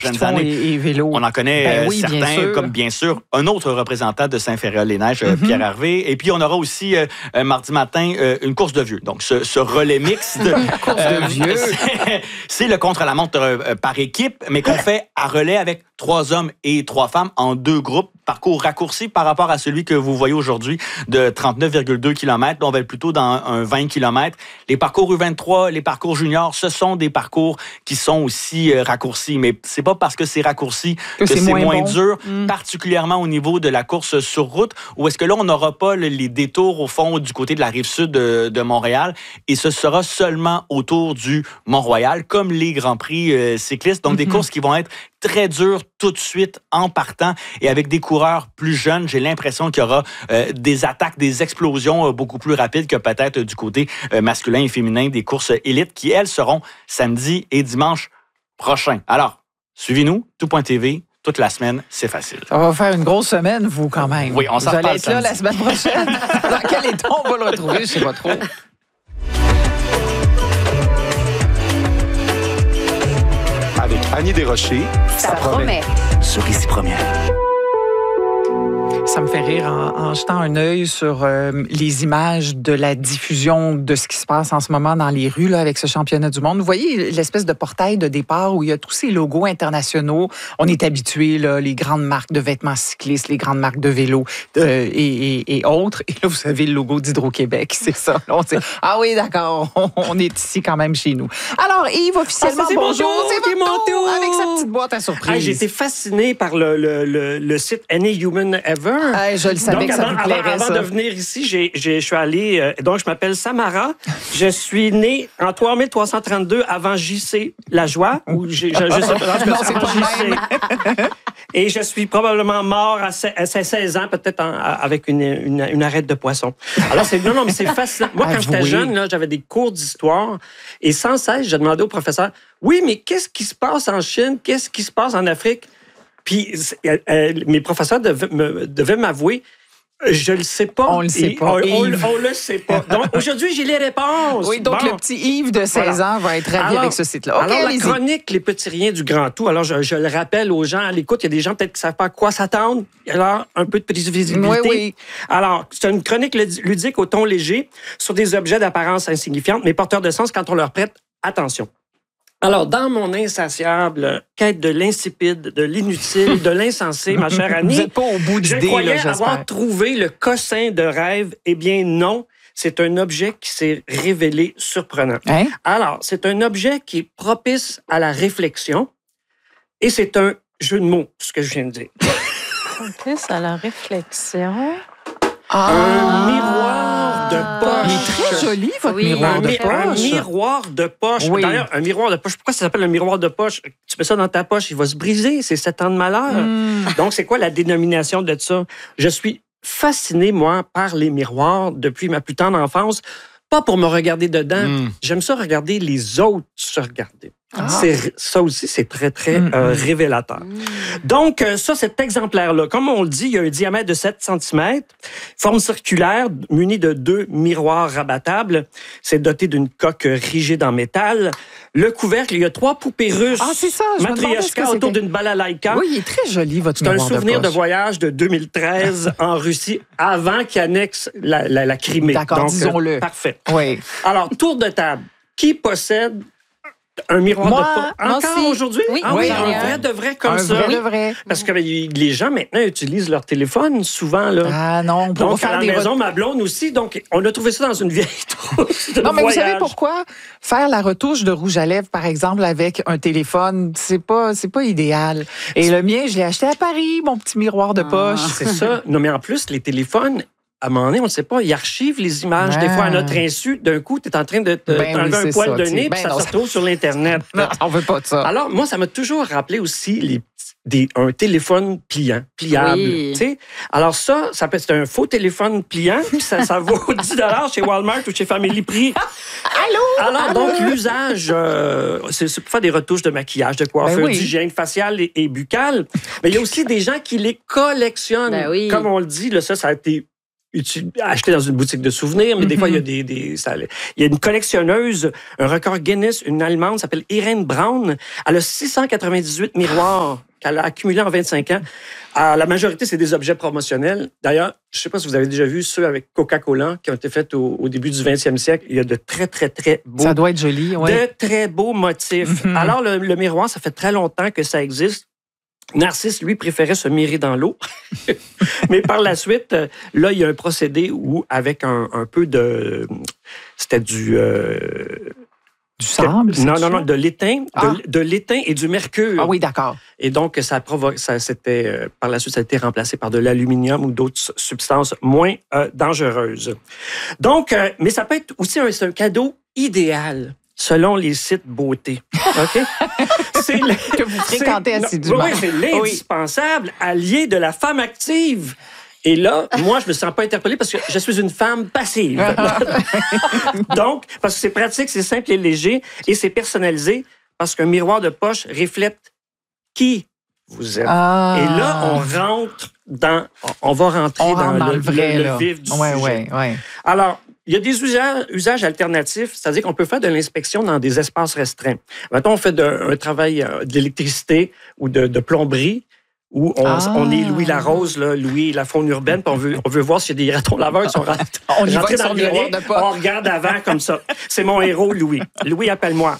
prochaines années. Et vélo. On en connaît certains, comme bien sûr un autre représentant de Saint-Féréol-les-Neiges, Pierre Harvey. Et puis, on aura aussi mardi matin une course de vieux. Donc, ce relais mixte. Course de vieux. C'est le contre-la-montre par équipe, mais qu'on fait à relais avec 3 hommes et 3 femmes en 2 groupes. Parcours raccourci par rapport à celui que vous voyez aujourd'hui de 39,2 km. On va être plutôt dans un 20 km. Les parcours U23, les parcours juniors, ce sont des parcours qui sont aussi raccourcis. Mais c'est pas parce que c'est raccourci que c'est moins dur, particulièrement au niveau de la course sur route, où est-ce que là, on n'aura pas les détours au fond du côté de la rive sud de Montréal. Et ce sera seulement autour du Mont-Royal, comme les Grands Prix cyclistes. Donc, des courses qui vont être très dures tout de suite en partant et avec des coureurs plus jeunes. J'ai l'impression qu'il y aura des attaques, des explosions beaucoup plus rapides que peut-être du côté masculin et féminin des courses élites qui, elles, seront samedi et dimanche prochain. Alors, suivez-nous, tout.tv. Toute la semaine, c'est facile. Ça va faire une grosse semaine, vous, quand même. Oui, on s'en reparle. Vous allez être là la semaine prochaine. Dans quel état on va le retrouver? Je ne sais pas trop. Avec Annie Desrochers, ça promet. Sur Ici Première. Ça me fait rire en jetant un œil sur les images de la diffusion de ce qui se passe en ce moment dans les rues là, avec ce championnat du monde. Vous voyez l'espèce de portail de départ où il y a tous ces logos internationaux. On est habitué, là, les grandes marques de vêtements cyclistes, les grandes marques de vélos et autres. Et là, vous avez le logo d'Hydro-Québec, c'est ça. Là, on dit, ah oui, d'accord, on est ici quand même chez nous. Alors, Yves, officiellement, bonjour. C'est votre tour. Avec sa petite boîte à surprise. J'ai été fasciné par le site Any Human Ever. Je le savais que ça vous plairait, avant ça. de venir ici, je suis allé... donc, je m'appelle Samara. Je suis née en 3332 avant JC Lajoie. Ou je sais pas. Non, c'est pas JC. Et je suis probablement mort à 16 ans, peut-être avec une arête de poisson. Alors, non, mais c'est fascinant. Moi, quand j'étais jeune, là, j'avais des cours d'histoire. Et sans cesse, je demandais au professeur, oui, mais qu'est-ce qui se passe en Chine? Qu'est-ce qui se passe en Afrique? Puis mes professeurs devaient m'avouer, je le sais pas. On le sait pas. On le sait pas. Donc, aujourd'hui, j'ai les réponses. Oui, donc le petit Yves de 16 ans va être ravi avec ce site-là. Okay, alors, la chronique Les Petits Riens du Grand Tout, alors je le rappelle aux gens à l'écoute, il y a des gens peut-être qui ne savent pas à quoi s'attendre. Alors, un peu de prévisibilité. Oui. Alors, c'est une chronique ludique au ton léger sur des objets d'apparence insignifiante, mais porteurs de sens quand on leur prête attention. Alors, dans mon insatiable quête de l'insipide, de l'inutile, de l'insensé, ma chère Annie, vous n'êtes pas au bout d'idées, je croyais là, avoir trouvé le cossin de rêve. Eh bien, non. C'est un objet qui s'est révélé surprenant. Hein? Alors, c'est un objet qui est propice à la réflexion et c'est un jeu de mots, ce que je viens de dire. Propice à la réflexion. Un miroir de poche. Il est très joli, votre miroir de poche. Un miroir de poche. Oui. D'ailleurs, un miroir de poche. Pourquoi ça s'appelle un miroir de poche? Tu mets ça dans ta poche, il va se briser. C'est 7 ans de malheur. Donc, c'est quoi la dénomination de ça? Je suis fasciné, moi, par les miroirs depuis ma plus tendre enfance. Pas pour me regarder dedans. J'aime ça regarder les autres se regarder. Ça aussi, c'est très, très révélateur. Donc, ça, cet exemplaire-là, comme on le dit, il y a un diamètre de 7 cm, forme circulaire, muni de 2 miroirs rabattables. C'est doté d'une coque rigide en métal. Le couvercle, il y a 3 poupées russes. Ah, c'est ça. Je me demandais ce que matrioshka autour c'était. d'une balalaïka. Oui, il est très joli, votre C'est un miroir de poche. souvenir de voyage de 2013 en Russie, avant qu'il annexe la Crimée. D'accord, donc, disons-le. Parfait. Oui. Alors, tour de table. Qui possède un miroir Moi, de poche? moi Encore aussi. aujourd'hui? Oui. Ah oui, Oui, un vrai de vrai comme ça. Un vrai de vrai. Parce que les gens, maintenant, utilisent leur téléphone souvent. Là. Ah non, pour Donc, faire à la des maison, ma blonde aussi. Donc, on a trouvé ça dans une vieille trousse de Non, mais voyage. vous savez pourquoi? Faire la retouche de rouge à lèvres, par exemple, avec un téléphone, c'est pas idéal. Et le mien, je l'ai acheté à Paris, mon petit miroir de poche. C'est ça. Non, mais en plus, les téléphones, à un moment donné, on ne sait pas, ils archivent les images. Des fois, à notre insu, d'un coup, tu es en train de t'enlever un poil de nez, puis ça se retrouve sur l'Internet. Non, on veut pas de ça. Alors, moi, ça m'a toujours rappelé aussi un téléphone pliable. Oui. Tu sais? Alors ça c'est un faux téléphone pliant, puis ça vaut 10 $ chez Walmart ou chez Family Prix. Allô? Alors, donc, l'usage, c'est pour faire des retouches de maquillage, de coiffure, d'hygiène faciale et buccale. Mais il y a aussi des gens qui les collectionnent. Ben oui. Comme on le dit, là, ça a été acheté dans une boutique de souvenirs, mais des fois, il y a il y a une collectionneuse, un record Guinness, une Allemande, s'appelle Irene Braun. Elle a 698 miroirs qu'elle a accumulés en 25 ans. La majorité, c'est des objets promotionnels. D'ailleurs, je ne sais pas si vous avez déjà vu ceux avec Coca-Cola qui ont été faits au début du 20e siècle. Il y a de très, très, très beaux... Ça doit être joli, oui. De très beaux motifs. Alors, le miroir, ça fait très longtemps que ça existe. Narcisse, lui, préférait se mirer dans l'eau. Mais par la suite, là, il y a un procédé où, avec un peu de... C'était du sable? Non, de l'étain. De l'étain et du mercure. Ah oui, d'accord. Et donc, par la suite, ça a été remplacé par de l'aluminium ou d'autres substances moins dangereuses. Donc, mais ça peut être aussi c'est un cadeau idéal selon les sites beauté. OK? Que vous fréquentez assidûment. Oui, c'est l'indispensable allié de la femme active. Et là, moi, je me sens pas interpellée parce que je suis une femme passive. Donc, parce que c'est pratique, c'est simple et léger et c'est personnalisé parce qu'un miroir de poche reflète qui vous êtes. Et là, on va rentrer dans le vif du sujet. Ouais. Alors, il y a des usages alternatifs, c'est-à-dire qu'on peut faire de l'inspection dans des espaces restreints. Mettons, on fait un travail d'électricité ou de plomberie, où on est Louis Larose, là, Louis la faune urbaine, puis on veut voir s'il y a des ratons laveurs qui sont rentrés dans le grenier. On regarde avant comme ça. C'est mon héros, Louis. Louis, appelle-moi.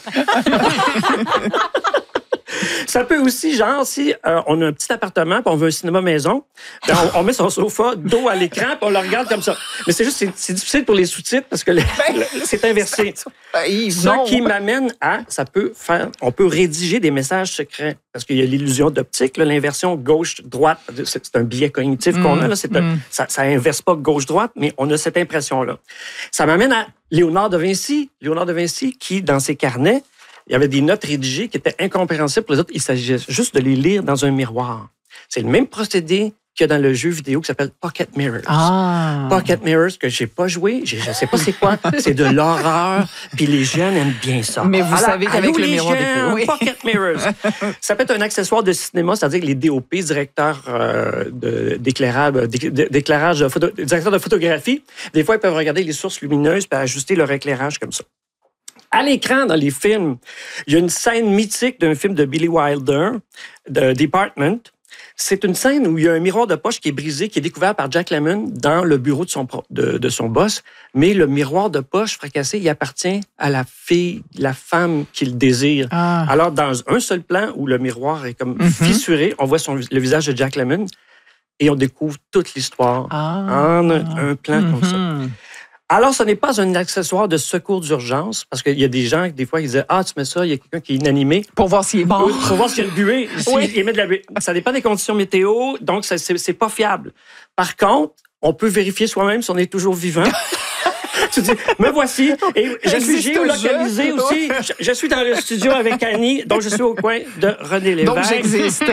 Ça peut aussi, genre, si on a un petit appartement puis on veut un cinéma maison, ben on met son sofa dos à l'écran puis on le regarde comme ça. Mais c'est juste, c'est difficile pour les sous-titres parce que c'est inversé. Ce qui m'amène à, on peut rédiger des messages secrets parce qu'il y a l'illusion d'optique, là, l'inversion gauche-droite. C'est un biais cognitif qu'on a, là. Ça inverse pas gauche-droite, mais on a cette impression-là. Ça m'amène à Léonard de Vinci. Léonard de Vinci qui, dans ses carnets, il y avait des notes rédigées qui étaient incompréhensibles pour les autres. Il s'agissait juste de les lire dans un miroir. C'est le même procédé qu'il y a dans le jeu vidéo qui s'appelle Pocket Mirrors. Pocket Mirrors, que j'ai pas joué, je sais pas c'est quoi, c'est de l'horreur, puis les jeunes aiment bien ça. Mais vous savez qu'avec le miroir des Pocket Mirrors. Ça peut être un accessoire de cinéma, c'est-à-dire les DOP, directeurs d'éclairage, directeurs de photographie, des fois, ils peuvent regarder les sources lumineuses et ajuster leur éclairage comme ça. À l'écran, dans les films, il y a une scène mythique d'un film de Billy Wilder, de Department. C'est une scène où il y a un miroir de poche qui est brisé, qui est découvert par Jack Lemmon dans le bureau de son boss. Mais le miroir de poche fracassé, il appartient à la femme qu'il désire. Alors, dans un seul plan où le miroir est comme fissuré, on voit le visage de Jack Lemmon et on découvre toute l'histoire en un plan comme ça. Alors, ce n'est pas un accessoire de secours d'urgence, parce qu'il y a des gens, des fois, ils disent « Ah, tu mets ça, il y a quelqu'un qui est inanimé. » Pour voir s'il est mort. Pour voir s'il y a le buée. Il met de la buée. Ça dépend des conditions météo, donc c'est pas fiable. Par contre, on peut vérifier soi-même si on est toujours vivant. Tu dis, me voici. Et je suis géolocalisé aussi. Je suis dans le studio avec Annie, donc je suis au coin de René Lévesque. Donc j'existe.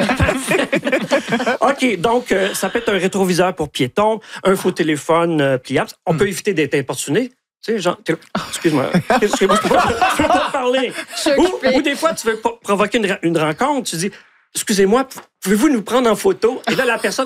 OK, donc ça peut être un rétroviseur pour piétons, un faux téléphone pliable. On peut éviter d'être importuné. Tu sais, genre, excuse-moi, je peux pas te parler. Ou des fois, tu veux provoquer une rencontre, tu dis, excusez-moi, pouvez-vous nous prendre en photo? Et là, la personne...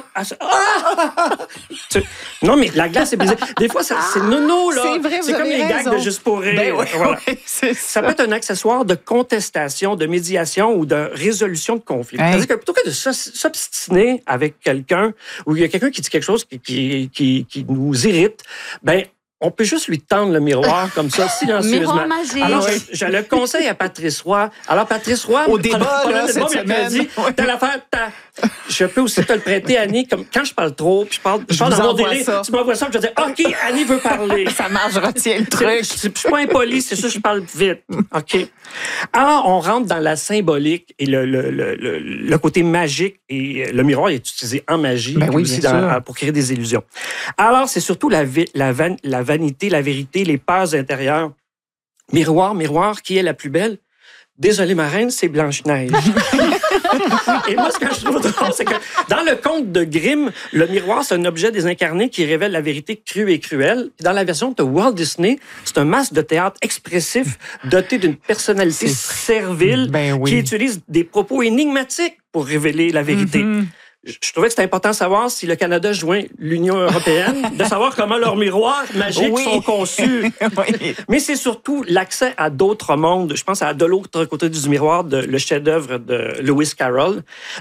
Non, mais la glace est brisée. Des fois, c'est nono, là. C'est vrai, c'est comme les gags de Juste pour rire. Voilà. Ça peut être un accessoire de contestation, de médiation ou de résolution de conflit. C'est-à-dire que plutôt que de s'obstiner avec quelqu'un ou il y a quelqu'un qui dit quelque chose qui nous irrite, ben on peut juste lui tendre le miroir comme ça, silencieusement. Miroir magique. Alors, je le conseille à Patrice Roy. Alors, Patrice Roy... Au débat, là, cette semaine. T'as l'affaire, je peux aussi te le prêter, Annie, comme quand je parle trop, puis je parle dans mon délai, tu m'envoies ça, puis je dis, OK, Annie veut parler. Ça marche, retiens le truc. Je suis pas impoli, c'est ça, je parle vite. OK. Alors, on rentre dans la symbolique et le côté magique, et le miroir est utilisé en magie, aussi pour créer des illusions. Alors, c'est surtout la vanité, la vérité, les peurs intérieures. Miroir, qui est la plus belle? Désolée, ma reine, c'est Blanche-Neige. Et moi, ce que je trouve drôle, c'est que dans le conte de Grimm, le miroir, c'est un objet désincarné qui révèle la vérité crue et cruelle. Dans la version de Walt Disney, c'est un masque de théâtre expressif doté d'une personnalité servile qui utilise des propos énigmatiques pour révéler la vérité. je trouvais que c'était important de savoir si le Canada joint l'Union européenne, de savoir comment leurs miroirs magiques sont conçus. Oui. Mais c'est surtout l'accès à d'autres mondes. Je pense à De l'autre côté du miroir, le chef-d'œuvre de Lewis Carroll.